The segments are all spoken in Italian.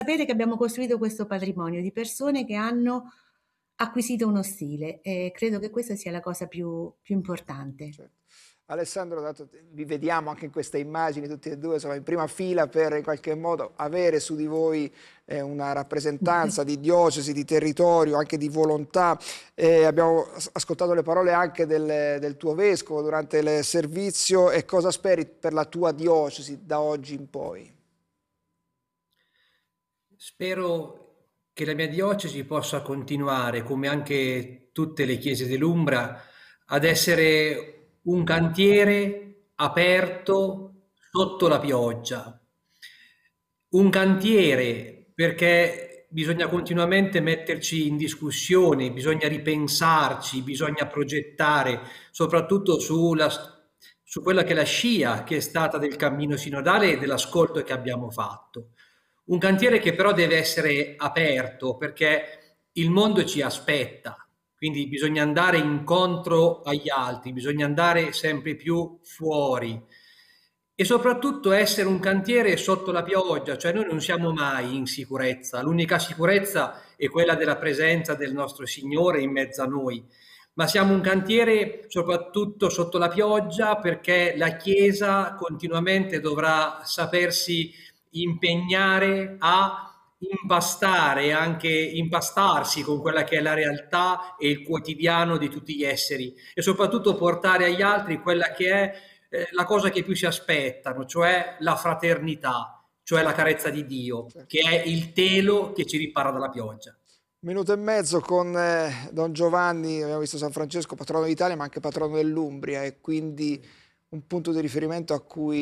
sapere che abbiamo costruito questo patrimonio di persone che hanno acquisito uno stile e credo che questa sia la cosa più importante. Certo. Alessandro, dato vi vediamo anche in queste immagini tutti e due, insomma, in prima fila per in qualche modo avere su di voi una rappresentanza di diocesi, di territorio, anche di volontà. Abbiamo ascoltato le parole anche del tuo vescovo durante il servizio. E cosa speri per la tua diocesi da oggi in poi? Spero che la mia diocesi possa continuare, come anche tutte le chiese dell'Umbria, ad essere un cantiere aperto sotto la pioggia. Un cantiere perché bisogna continuamente metterci in discussione, bisogna ripensarci, bisogna progettare, soprattutto su quella che è la scia che è stata del cammino sinodale e dell'ascolto che abbiamo fatto. Un cantiere che però deve essere aperto perché il mondo ci aspetta, quindi bisogna andare incontro agli altri, bisogna andare sempre più fuori e soprattutto essere un cantiere sotto la pioggia, cioè noi non siamo mai in sicurezza, l'unica sicurezza è quella della presenza del nostro Signore in mezzo a noi, ma siamo un cantiere soprattutto sotto la pioggia perché la Chiesa continuamente dovrà sapersi impegnare a impastare e anche impastarsi con quella che è la realtà e il quotidiano di tutti gli esseri e soprattutto portare agli altri quella che è la cosa che più si aspettano, cioè la fraternità, cioè la carezza di Dio, Certo. che è il telo che ci ripara dalla pioggia. Minuto e mezzo con Don Giovanni, abbiamo visto San Francesco, patrono d'Italia ma anche patrono dell'Umbria, e quindi un punto di riferimento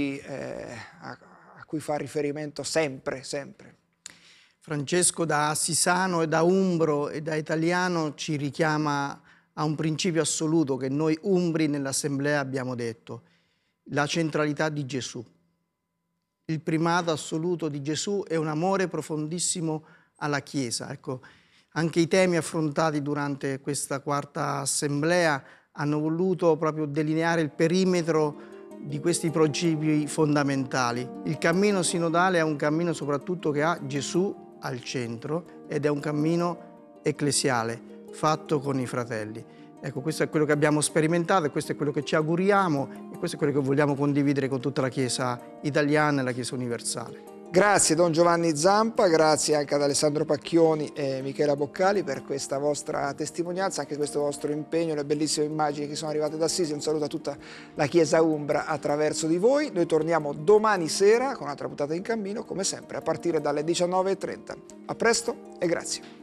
a cui fa riferimento sempre, sempre. Francesco da assisano e da umbro e da italiano ci richiama a un principio assoluto che noi umbri nell'assemblea abbiamo detto: la centralità di Gesù, il primato assoluto di Gesù e un amore profondissimo alla Chiesa. Ecco, anche i temi affrontati durante questa quarta assemblea hanno voluto proprio delineare il perimetro di questi principi fondamentali. Il cammino sinodale è un cammino soprattutto che ha Gesù al centro ed è un cammino ecclesiale fatto con i fratelli. Ecco, questo è quello che abbiamo sperimentato e questo è quello che ci auguriamo e questo è quello che vogliamo condividere con tutta la Chiesa italiana e la Chiesa universale. Grazie Don Giovanni Zampa, grazie anche ad Alessandro Pacchioni e Michela Boccali per questa vostra testimonianza, anche questo vostro impegno, le bellissime immagini che sono arrivate da Assisi. Un saluto a tutta la Chiesa Umbra attraverso di voi. Noi torniamo domani sera con un'altra puntata in cammino, come sempre, a partire dalle 19:30. A presto e grazie.